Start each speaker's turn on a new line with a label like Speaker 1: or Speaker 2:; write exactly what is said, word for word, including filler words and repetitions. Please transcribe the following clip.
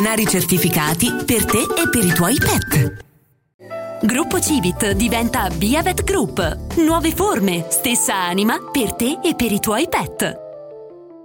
Speaker 1: Veterinari certificati per te e per i tuoi pet. Gruppo Civit diventa Via Vet Group. Nuove forme, stessa anima per te e per i tuoi pet.